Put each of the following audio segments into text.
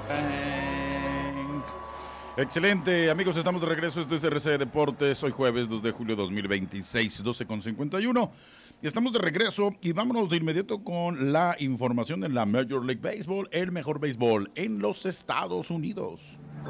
Excelente, amigos, estamos de regreso. Esto es RC Deportes. Hoy jueves 2 de julio 2026, 12:51. Y estamos de regreso y vámonos de inmediato con la información de la Major League Baseball, el mejor béisbol en los Estados Unidos.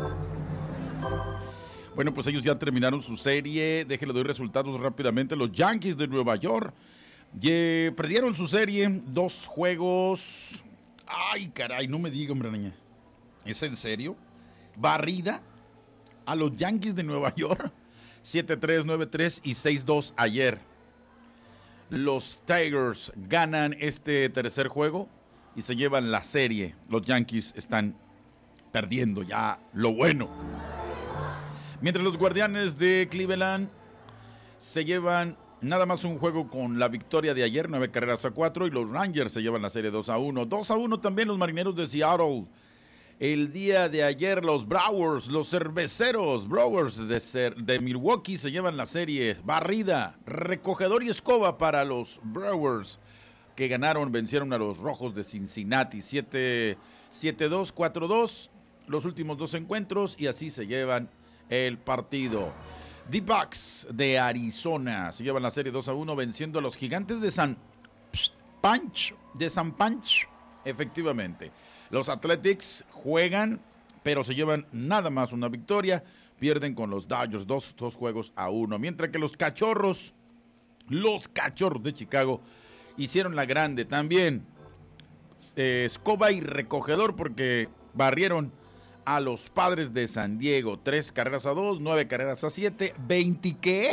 Bueno, pues ellos ya terminaron su serie. Déjenle doy resultados rápidamente. Los Yankees de Nueva York perdieron su serie, 2 juegos. Ay, caray, no me diga, hombre, niña. ¿Es en serio? Barrida a los Yankees de Nueva York, 7-3, 9-3 y 6-2 ayer. Los Tigers ganan este tercer juego y se llevan la serie. Los Yankees están perdiendo ya lo bueno. Mientras los Guardianes de Cleveland se llevan nada más un juego con la victoria de ayer, 9-4, y los Rangers se llevan la serie 2-1. 2-1 también los Marineros de Seattle. El día de ayer los Brewers, los cerveceros Brewers de Milwaukee se llevan la serie. Barrida, recogedor y escoba para los Brewers que vencieron a los Rojos de Cincinnati. 7-2, 4-2 los últimos 2 encuentros y así se llevan el partido. D-Backs de Arizona se llevan la serie 2-1 venciendo a los Gigantes de San Pancho. Efectivamente. Los Athletics juegan, pero se llevan nada más una victoria. Pierden con los Dodgers 2 juegos-1. Mientras que los Cachorros de Chicago hicieron la grande también. Escoba y recogedor porque barrieron a los Padres de San Diego. 3-2, 9-7, 20 ¿qué?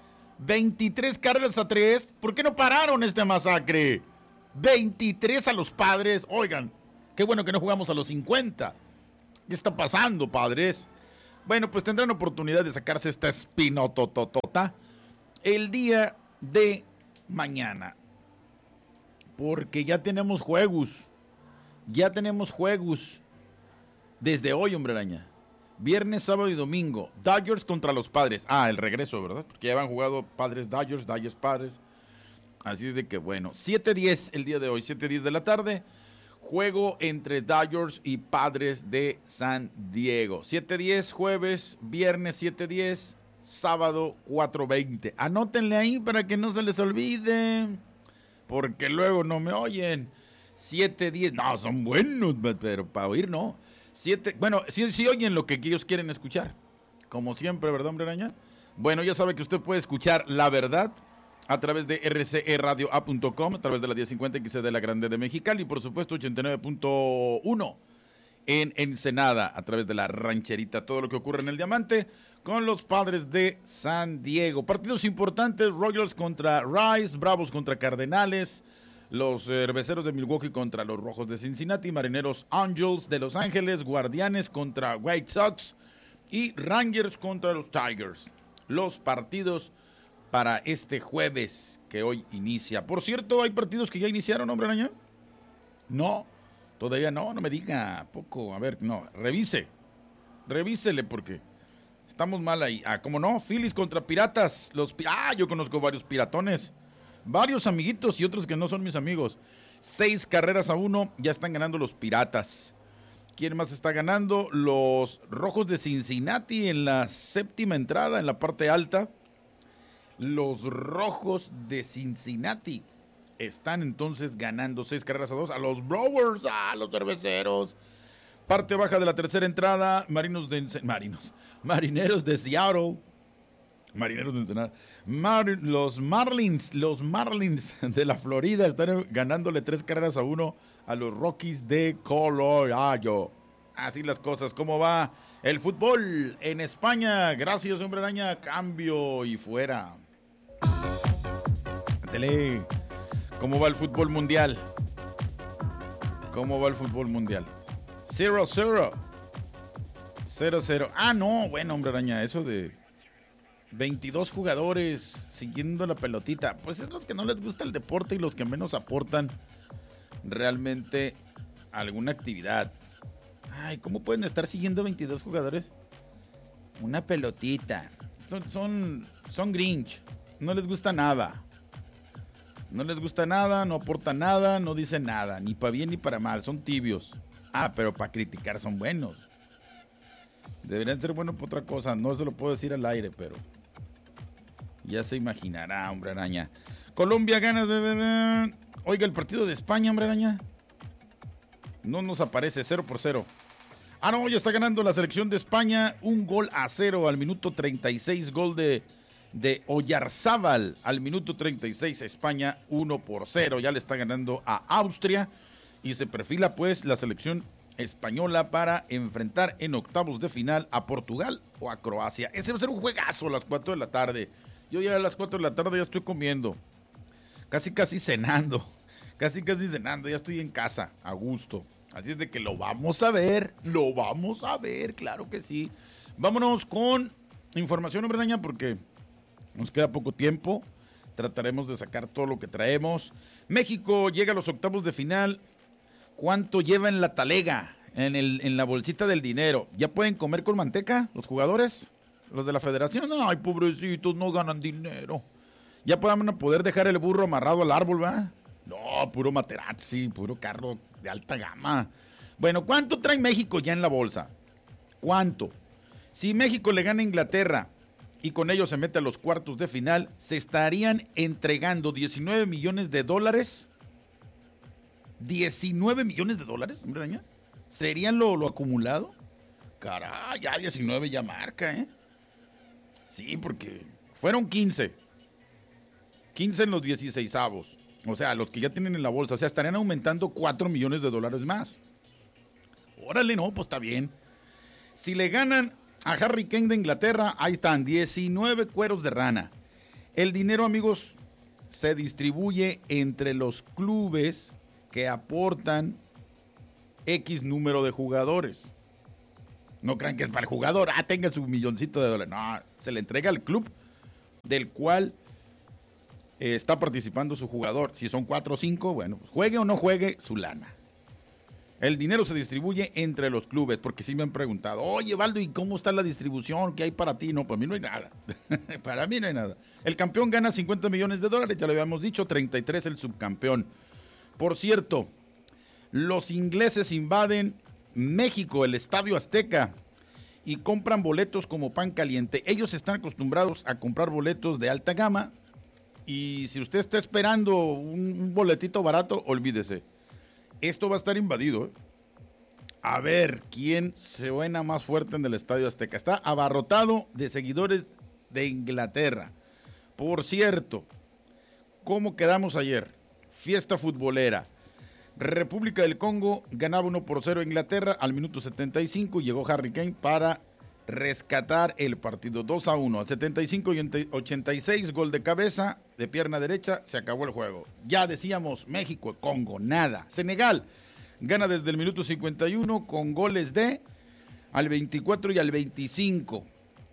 23-3. ¿Por qué no pararon este masacre? 23 a los Padres. Oigan, qué bueno que no jugamos a los 50. ¿Qué está pasando, Padres? Bueno, pues tendrán oportunidad de sacarse esta espinotototota el día de mañana. Porque ya tenemos juegos. Desde hoy, hombre araña. Viernes, sábado y domingo. Dodgers contra los Padres. El regreso, ¿verdad? Porque ya habían jugado Padres, Dodgers, Padres. Así es de que, bueno, 7:10 el día de hoy, 7:10 de la tarde. Juego entre Dodgers y Padres de San Diego. 7:10 jueves, viernes 7:10, sábado 4:20. Anótenle ahí para que no se les olvide, porque luego no me oyen. 7:10, no, son buenos, pero para oír no. Bueno, sí oyen lo que ellos quieren escuchar. Como siempre, ¿verdad, hombre araña? Bueno, ya sabe que usted puede escuchar La Verdad a través de rceradio.com, a través de la 1050 XC de la Grande de Mexicali y por supuesto 89.1 en Ensenada, a través de la Rancherita. Todo lo que ocurre en el Diamante con los Padres de San Diego. Partidos importantes: Royals contra Rice, Bravos contra Cardenales, los Cerveceros de Milwaukee contra los Rojos de Cincinnati, Marineros Angels de Los Ángeles, Guardianes contra White Sox y Rangers contra los Tigers. Los partidos para este jueves que hoy inicia. Por cierto, ¿hay partidos que ya iniciaron, hombre araña? No, todavía no me diga. Poco, a ver, no, revísele porque estamos mal ahí. ¿Cómo no? Phillies contra Piratas. Yo conozco varios piratones, varios amiguitos y otros que no son mis amigos. 6-1, ya están ganando los Piratas. ¿Quién más está ganando? Los Rojos de Cincinnati en la séptima entrada, en la parte alta. Los Rojos de Cincinnati están entonces ganando 6-2 a los Brewers, los Cerveceros. Parte baja de la tercera entrada, Marineros de Seattle, Marineros de Ensenada. Los Marlins de la Florida están ganándole 3-1 a los Rockies de Colorado. Así las cosas. ¿Cómo va el fútbol en España? Gracias, hombre araña. Cambio y fuera. ¿Cómo va el fútbol mundial? 0-0. 0-0. No, bueno, hombre araña, eso de 22 jugadores siguiendo la pelotita, pues es los que no les gusta el deporte y los que menos aportan realmente alguna actividad. ¿Cómo pueden estar siguiendo 22 jugadores? Una pelotita. Son Grinch. No les gusta nada. No aportan nada, no dicen nada, ni para bien ni para mal, son tibios. Pero para criticar son buenos. Deberían ser buenos por otra cosa. No se lo puedo decir al aire, pero ya se imaginará, hombre araña. Colombia gana. Oiga, el partido de España, hombre araña. No nos aparece, 0-0. No, ya está ganando la selección de España 1-0 al minuto 36. Gol de Oyarzábal al minuto 36. España 1-0. Ya le está ganando a Austria. Y se perfila pues la selección española para enfrentar en octavos de final a Portugal o a Croacia. Ese va a ser un juegazo a las 4 de la tarde. Yo ya a las 4 de la tarde ya estoy comiendo. Casi cenando. Casi cenando. Ya estoy en casa, a gusto. Así es de que lo vamos a ver, claro que sí. Vámonos con información, hombre araña, porque nos queda poco tiempo. Trataremos de sacar todo lo que traemos. México llega a los octavos de final. ¿Cuánto lleva en la talega, en la bolsita del dinero? ¿Ya pueden comer con manteca los jugadores? ¿Los de la federación? Ay, pobrecitos, no ganan dinero. ¿Ya van a poder dejar el burro amarrado al árbol, ¿verdad? No, puro Materazzi, puro carro de alta gama. Bueno, ¿cuánto trae México ya en la bolsa? ¿Cuánto? Si México le gana a Inglaterra y con ello se mete a los cuartos de final, se estarían entregando 19 millones de dólares. 19 millones de dólares, hombre daña. ¿Serían lo acumulado? Caray, ya 19 ya marca, ¿eh? Sí, porque fueron 15. 15 en los 16avos. O sea, los que ya tienen en la bolsa. O sea, estarían aumentando 4 millones de dólares más. Órale, no, pues está bien. Si le ganan a Harry Kane de Inglaterra, ahí están, 19 cueros de rana. El dinero, amigos, se distribuye entre los clubes que aportan X número de jugadores. No crean que es para el jugador, tenga su milloncito de dólares. No, se le entrega al club del cual está participando su jugador. Si son 4 o 5, bueno, pues juegue o no juegue, su lana. El dinero se distribuye entre los clubes, porque sí me han preguntado, oye, Valdo, ¿y cómo está la distribución? ¿Qué hay para ti? No, para mí no hay nada. Para mí no hay nada. El campeón gana 50 millones de dólares, ya lo habíamos dicho, 33 el subcampeón. Por cierto, los ingleses invaden México, el Estadio Azteca, y compran boletos como pan caliente. Ellos están acostumbrados a comprar boletos de alta gama, y si usted está esperando un boletito barato, olvídese. Esto va a estar invadido, ¿eh? A ver quién se suena más fuerte en el Estadio Azteca. Está abarrotado de seguidores de Inglaterra. Por cierto, ¿cómo quedamos ayer? Fiesta futbolera. República del Congo ganaba 1-0 a Inglaterra al minuto 75 y llegó Harry Kane para rescatar el partido 2-1. Al 75 y 86, gol de cabeza, de pierna derecha, se acabó el juego. Ya decíamos, México, Congo, nada. Senegal gana desde el minuto 51 con goles de al 24 y al 25.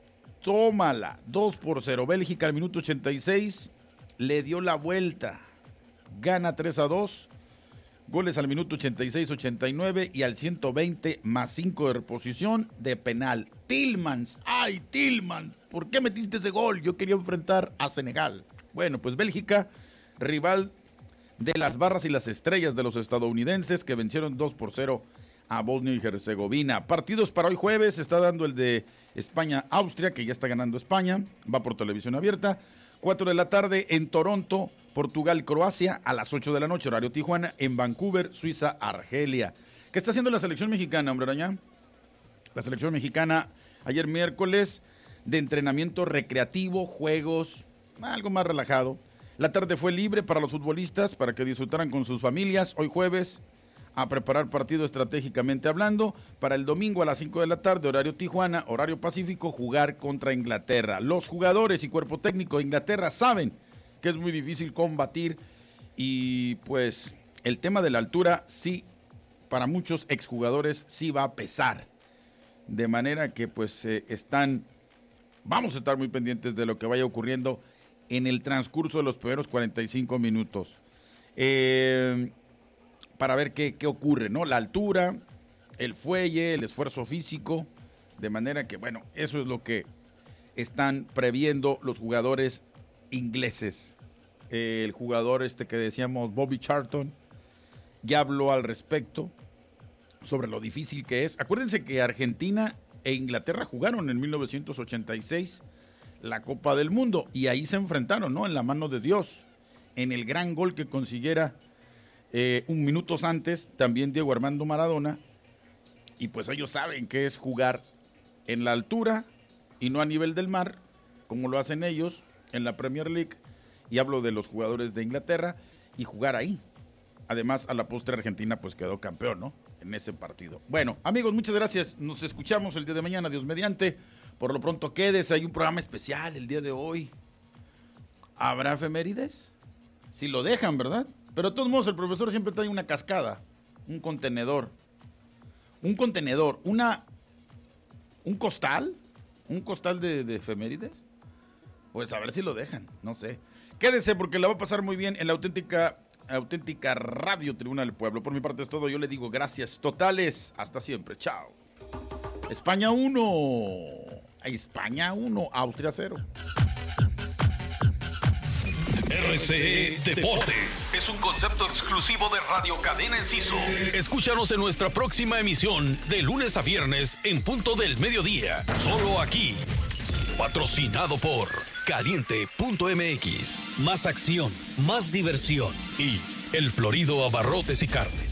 Tómala, 2-0. Bélgica al minuto 86 le dio la vuelta. Gana 3-2. Goles al minuto 86-89 y al 120 más 5 de reposición de penal. Tillmans, ¡ay, Tillmans! ¿Por qué metiste ese gol? Yo quería enfrentar a Senegal. Bueno, pues Bélgica, rival de las barras y las estrellas de los estadounidenses que vencieron 2-0 a Bosnia y Herzegovina. Partidos para hoy jueves, se está dando el de España-Austria, que ya está ganando España, va por televisión abierta. 4 de la tarde en Toronto, Portugal-Croacia, a las 8 de la noche, horario Tijuana, en Vancouver, Suiza, Argelia. ¿Qué está haciendo la selección mexicana, hombre araña? La selección mexicana, ayer miércoles, de entrenamiento recreativo, juegos, algo más relajado. La tarde fue libre para los futbolistas, para que disfrutaran con sus familias. Hoy jueves, a preparar partido estratégicamente hablando. Para el domingo a las 5 de la tarde, horario Tijuana, horario Pacífico, jugar contra Inglaterra. Los jugadores y cuerpo técnico de Inglaterra saben que es muy difícil combatir y pues el tema de la altura sí, para muchos exjugadores sí va a pesar. De manera que pues vamos a estar muy pendientes de lo que vaya ocurriendo en el transcurso de los primeros 45 minutos. Para ver qué ocurre, ¿no? La altura, el fuelle, el esfuerzo físico, de manera que, bueno, eso es lo que están previendo los jugadores ingleses. El jugador que decíamos, Bobby Charlton, ya habló al respecto sobre lo difícil que es. Acuérdense que Argentina e Inglaterra jugaron en 1986 la Copa del Mundo y ahí se enfrentaron, ¿no? En la mano de Dios, en el gran gol que consiguiera un minutos antes también Diego Armando Maradona, y pues ellos saben que es jugar en la altura y no a nivel del mar, como lo hacen ellos en la Premier League, y hablo de los jugadores de Inglaterra, y jugar ahí. Además, a la postre Argentina pues quedó campeón, ¿no? En ese partido. Bueno, amigos, muchas gracias. Nos escuchamos el día de mañana, Dios mediante. Por lo pronto, quédese. Hay un programa especial el día de hoy. ¿Habrá efemérides? Si lo dejan, ¿verdad? Pero de todos modos, el profesor siempre trae una cascada, un contenedor, un costal de efemérides. Pues a ver si lo dejan, no sé. Quédese porque la va a pasar muy bien en la auténtica Radio Tribuna del Pueblo. Por mi parte es todo. Yo le digo gracias totales. Hasta siempre. Chao. España 1. España 1. Austria 0. RCE Deportes es un concepto exclusivo de Radio Cadena Enciso. Escúchanos en nuestra próxima emisión de lunes a viernes en punto del mediodía. Solo aquí. Patrocinado por Caliente.mx. Más acción, más diversión. Y El Florido Abarrotes y Carnes.